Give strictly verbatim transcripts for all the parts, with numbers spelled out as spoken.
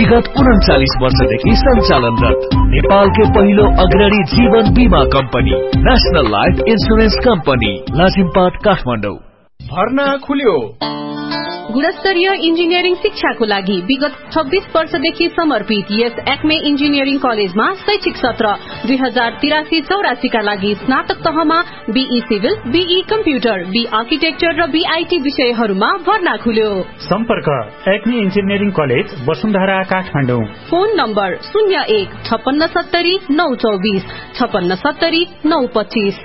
विगत उन्चालीस वर्षदेखि सञ्चालनरत नेपालकै पहिलो अग्रणी जीवन बीमा company national life insurance company Lazimpat Kathmandu. भर्ना खुल्यो। गुणस्तरीय इन्जिनियरिङ शिक्षाको लागि विगत छब्बीस वर्षदेखि समर्पित यस एक्मे इन्जिनियरिङ कलेजमा शैक्षिक सत्र दुई हजार तिरासी चौरासी का लागि स्नातक तहमा be civil, be computer, be architecture र बीआईटी विषयहरूमा भर्ना खुल्यो। सम्पर्क Acme engineering college Vasundhara Kathmandu. Phone number शून्य एक छप्पन्न सत्तरी नौ चौबिस छप्पन्न सत्तरी नौ पच्चीस।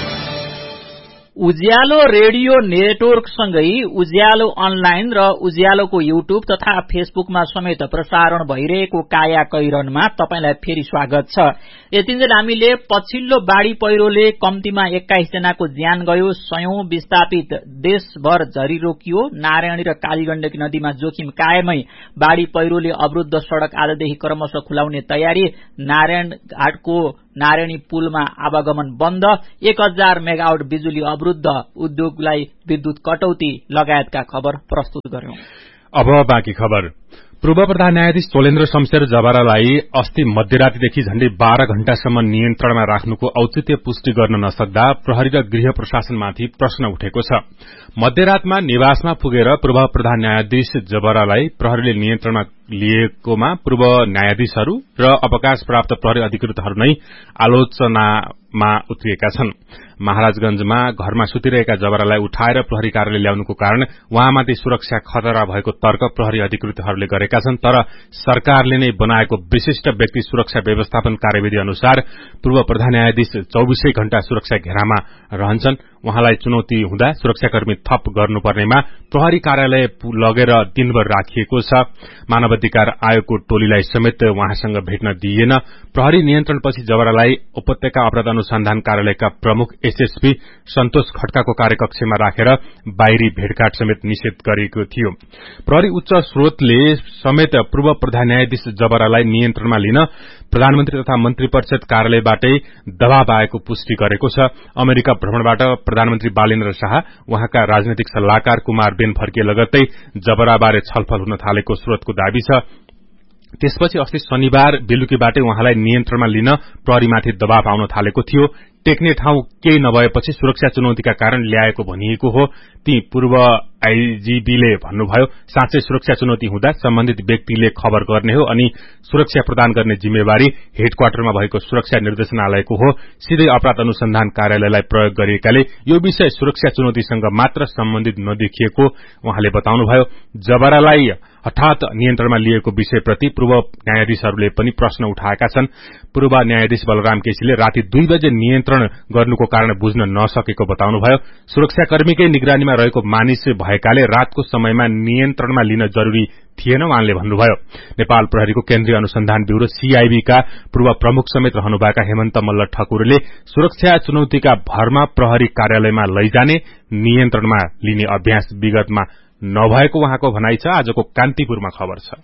उज्यालो रेडियो नेटवर्क सँगै उज्यालो अनलाइन र उज्यालोको युट्युब तथा फेसबुकमा समेत प्रसारण भइरहेको काया कैरनमा तपाईलाई फेरि स्वागत छ। यतिन्जेल हामीले पछिल्लो बाढ़ी पहिरोले कम्तीमा एक्काइस जनाको ज्यान गयो, सयौं विस्थापित देशभर झरी रोकियो, नारायणी र कालीगण्डकी नदीमा जोखिम कायमै, बाढ़ी पहिरोले अवरुद्ध सड़क आजदेखि क्रमशः खुलाउने तयारी, नारायण घाटको नारायणी पुलमा आवागमन बन्द, एक हजार मेगावाट बिजुली अवरुद्ध, उद्योगलाई विद्युत कटौती लगायतका खबर प्रस्तुत गर्यौं। अब बाँकी खबर। पूर्व प्रधान न्यायाधीश चोलेन्द्र शमशेर जबरालाई अस्ति मध्यरातीदेखि झण्डै बाह्र घण्टासम्म नियन्त्रणमा राख्नुको औचित्य पुष्टि गर्न नसक्दा प्रहरी र गृह प्रशासनमाथि प्रश्न उठेको छ। मध्यरातमा निवासमा पुगेर पूर्व प्रधान न्यायाधीश जबरालाई प्रहरीले नियन्त्रणमा लिएकोमा पूर्व न्यायाधीशहरू र अवकाश प्राप्त प्रहरी अधिकृतहरू नै आलोचनामा उत्रिएका छन्। महाराजगंजमा घरमा सुतिरहेका जबरालाई उठाएर प्रहरी कार्यालय ल्याउनुको कारण उहाँमाथि सुरक्षा खतरा भएको तर्क प्रहरी अधिकृतहरूले गरेका छन्। तर सरकारले नै बनाएको विशिष्ट व्यक्ति सुरक्षा व्यवस्थापन कार्यविधि अनुसार पूर्व प्रधान न्यायाधीश चौबीसै घण्टा सुरक्षा घेरामा रहन्छन्। उहाँलाई चुनौती हुँदा सुरक्षाकर्मी थप गर्नुपर्नेमा प्रहरी कार्यालय लगेर दिनभर राखिएको छ। मानवाधिकार आयोगको टोलीलाई समेत उहाँसँग भेट्न दिइएन। प्रहरी नियन्त्रणपछि जबरालाई उपत्यका अपराध अनुसन्धान कार्यालयका प्रमुख एसएसपी सन्तोष खड्काको कार्यकक्षमा राखेर बाहिरी भेटघाट समेत निषेध गरिएको थियो। प्रहरी उच्च स्रोतले समेत पूर्व प्रधान न्यायाधीश जबरालाई नियन्त्रणमा लिन प्रधानमन्त्री तथा मन्त्री परिषद कार्यालयबाटै दबाव आएको पुष्टि गरेको छ। अमेरिका भ्रमणबाट प्रधानमन्त्री बालेन्द्र शाह, उहाँका राजनैतिक सल्लाहकार कुमार बेन फर्के लगत्तै जबराबारे छलफल हुन थालेको स्रोतको दावी छ। त्यसपछि अस्ति शनिबार बेलुकीबाटै उहाँलाई नियन्त्रणमा लिन प्रहरीमाथि दबाव आउन थालेको थियो। टेक्ने ठाउँ केही नभएपछि सुरक्षा चुनौतीका कारण ल्याएको भनिएको हो। ती पूर्व आईजीबीले भन्नुभयो, साँच्चै सुरक्षा चुनौती हुँदा सम्बन्धित व्यक्तिले खबर गर्ने हो अनि सुरक्षा प्रदान गर्ने जिम्मेवारी हेडक्वार्टरमा भएको सुरक्षा निर्देशनालयको हो। सिधै अपराध अनुसन्धान कार्यालयलाई प्रयोग गरिएकाले यो विषय सुरक्षा चुनौतीसँग मात्र सम्बन्धित नदेखिएको उहाँले बताउनुभयो। जबरालाई हठात नियन्त्रणमा लिएको विषयप्रति पूर्व न्यायाधीशहरूले पनि प्रश्न उठाएका छन्। पूर्व न्यायाधीश बलराम केसीले राति दुई बजे नियन्त्रण गर्नुको कारण बुझ्न नसकेको बताउनुभयो। सुरक्षाकर्मीकै निगरानीमा रहेको मानिस भएकाले रातको समयमा नियन्त्रणमा लिन जरूरी थिएन उहाँले भन्नुभयो। नेपाल प्रहरीको केन्द्रीय अनुसन्धान ब्यूरो सीआईबी का पूर्व प्रमुख समेत रहनुभएका हेमन्त मल्ल ठकुरले सुरक्षा चुनौतीका भरमा प्रहरी कार्यालयमा लैजाने, नियन्त्रणमा लिने अभ्यास विगतमा नभएको उहाँको भनाइ छ। आजको कान्तिपुरमा खबर छ।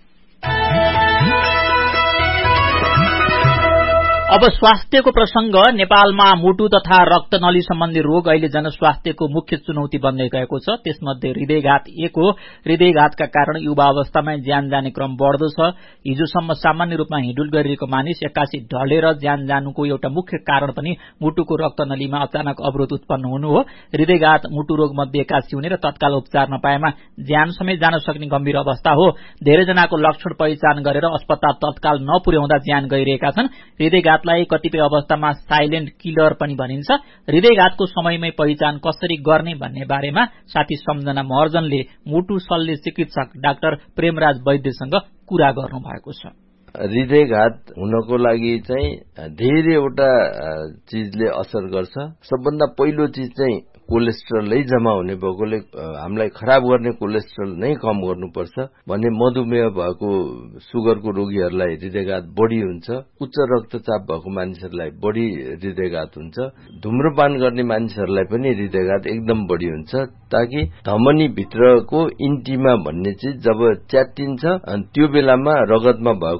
अब स्वास्थ्यको प्रसंग। नेपालमा मुटु तथा रक्तनली सम्बन्धी रोग अहिले जनस्वास्थ्यको मुख्य चुनौती बन्दै गएको छ। त्यसमध्ये हृदयघात एक हो। हृदयघातका कारण युवा अवस्थामै ज्यान जाने क्रम बढ़दो छ। हिजोसम्म सामान्य रूपमा हिडुल गरिरहेको मानिस एक्कासी ढलेर ज्यान जानुको एउटा मुख्य कारण पनि मुटुको रक्तनलीमा अचानक अवरोध उत्पन्न हुनु हो। हृदयघात मुटु रोग मध्ये एक्कासी हुने र तत्काल उपचार नपाएमा ज्यान समेत जान सक्ने गम्भीर अवस्था हो। धेरैजनाको लक्षण पहिचान गरेर अस्पताल तत्काल नपुर्याउँदा ज्यान गइरहेका छन्। हृदयघात लाई कतिपय अवस्थामा साइलेन्ट किलर पनि भनिन्छ। हृदयघातको समयमै पहिचान कसरी गर्ने भन्ने बारेमा साथी सम्झना महर्जनले मुटु शल्य चिकित्सक डाक्टर प्रेमराज वैद्यसँग कुरा गर्नु भएको छ। हृदयघात हुनको लागि चाहिँ धेरैवटा चीजले असर गर्छ। सबभन्दा पहिलो चीज चाहिँ कोलेस्ट्रल नै जम्मा हुने भएकोले हामीलाई खराब गर्ने कोलेस्ट्रल नै कम गर्नुपर्छ भने मधुमेह भएको सुगरको रोगीहरूलाई हृदयघात बढी हुन्छ। उच्च रक्तचाप भएको मानिसहरूलाई बढी हृदयघात हुन्छ। धूम्रपान गर्ने मानिसहरूलाई पनि हृदयघात एकदम बढी हुन्छ। ताकि धमनी भित्रको इन्टिमा भन्ने चीज जब च्यातिन्छ अनि त्यो बेलामा रगतमा भएको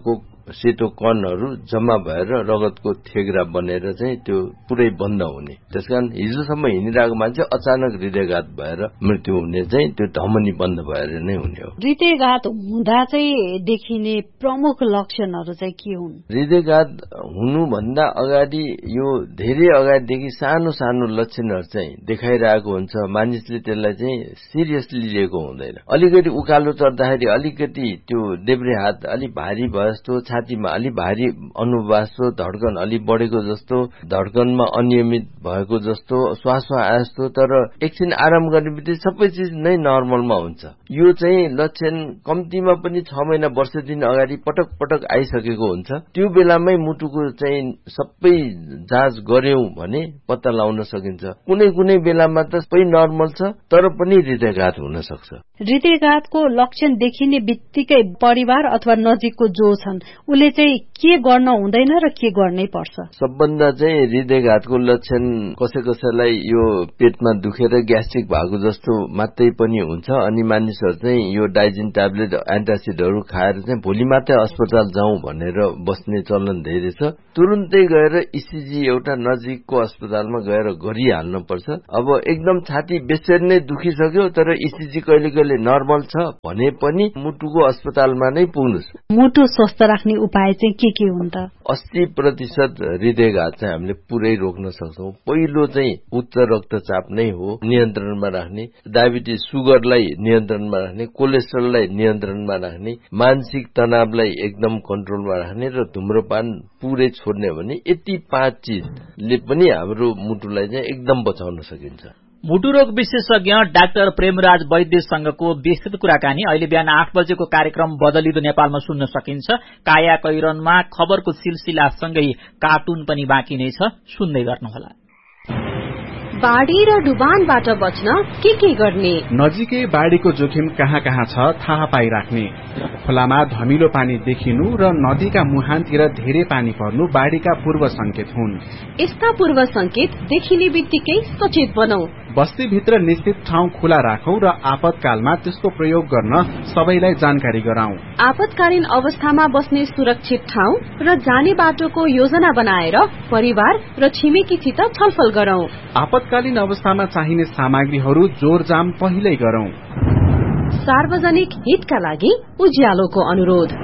सेतो कणहरू जम्मा भएर रगतको थेग्रा बनेर चाहिँ त्यो पुरै बन्द हुने। त्यसकारण हिजोसम्म हिँडिरहेको मान्छे अचानक हृदयघात भएर मृत्यु हुने चाहिँ त्यो धमनी बन्द भएर नै हुने हो। हृदयघात हुँदा चाहिँ देखिने प्रमुख लक्षणहरू चाहिँ के हुन्? हृदयघात हुनुभन्दा अगाडि यो धेरै अगाडिदेखि सानो सानो लक्षणहरू चाहिँ देखाइरहेको हुन्छ। मानिसले त्यसलाई चाहिँ सिरियसली लिएको हुँदैन। अलिकति उकालो चढ्दाखेरि अलिकति त्यो देब्रे हात अलिक भारी भए जस्तो, छातीमा अलिक भारी अनुभव जस्तो, धड्कन अलिक बढेको जस्तो, धड्कनमा अनियमित भएको जस्तो, श्वास आए जस्तो, तर एकछिन आराम गर्ने बित्तिकै सबै चिज नै नर्मलमा हुन्छ। यो चाहिँ लक्षण कम्तीमा पनि छ महिना वर्ष दिन अगाडि पटक पटक आइसकेको हुन्छ। त्यो बेलामै मुटुको चाहिँ सबै जाँच गर्यौं भने पत्ता लगाउन सकिन्छ। कुनै कुनै बेलामा त सबै नर्मल छ तर पनि हृदयघात हुन सक्छ। हृदयघातको लक्षण देखिने बित्तिकै परिवार अथवा नजिकको जो छन् उले चाहिँ के गर्न हुँदैन र के गर्नै पर्छ? सबभन्दा चाहिँ हृदयघातको लक्षण कसै कसैलाई यो पेटमा दुखेर ग्यास्ट्रिक भएको जस्तो मात्रै पनि हुन्छ। अनि मानिसहरू चाहिँ यो डाइजिन ट्याब्लेट एन्टासिडहरू खाएर चाहिँ भोलि मात्रै अस्पताल जाउँ भनेर बस्ने चलन धेरै छ। तुरुन्तै गएर इसिजी एउटा नजिकको अस्पतालमा गएर गरिहाल्नु पर्छ। अब एकदम छाती बेचैन नै दुखिसक्यो तर इसिजी कहिले कहिले नर्मल छ भने पनि मुटुको अस्पतालमा नै पुग्नुस्। मुटु स्वस्थ राख्ने उपाय चाहिँ के के हुन् त? अस्सी प्रतिशत हृदयघात चाहिँ हामीले पुरै रोक्न सक्छौं। पहिलो चाहिँ उच्च रक्तचाप नै हो नियन्त्रणमा राख्ने, डायबिटिज सुगरलाई नियन्त्रणमा राख्ने, कोलेस्ट्रोललाई नियन्त्रणमा राख्ने, मानसिक तनावलाई एकदम कन्ट्रोलमा राख्ने र धुम्रपान पुरै छोड्ने भने यति पाँच चिजले पनि हाम्रो मुटुलाई चाहिँ एकदम बचाउन सकिन्छ। मुटुरोग विशेषज्ञ डाक्टर प्रेमराज वैद्यसँगको विस्तृत कुराकानी अहिले बिहान आठ बजेको कार्यक्रम बदलिदो नेपालमा सुन्न सकिन्छ। काया कैरनमा खबरको सिलसिलासँगै कार्टुन पनि बाँकी नै छ, सुन्दै गर्नुहोला। बाढ़ी र डुबानबाट बच्न के के गर्ने? नजिकै बाढ़ीको जोखिम कहाँ कहाँ छ थाहा पाइराख्ने, खोलामा धमिलो पानी देखिनु र नदीका मुहानतिर धेरै पानी पर्नु बाढ़ीका पूर्व संकेत हुन्। यस्ता पूर्व संकेत देखिने बित्तिकै सचेत बनौं। बस्तीभित्र निश्चित ठाउँ खुला राखौं र आपतकालमा त्यसको प्रयोग गर्न सबैलाई जानकारी गराउँ। आपतकालीन अवस्थामा बस्ने सुरक्षित ठाउँ र जाने बाटोको योजना बनाएर परिवार र छिमेकीसित छलफल गरौं। आपतकालीन अवस्थामा चाहिने सामग्रीहरू जोरजाम पहिल्यै गरौं। सार्वजनिक हितका लागि उज्यालोको अनुरोध।